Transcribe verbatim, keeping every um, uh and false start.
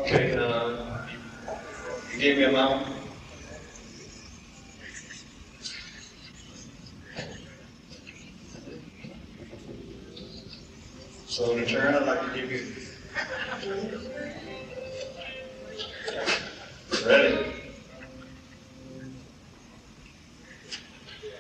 Okay, uh, you gave me a amount. So in return, I'd like to give you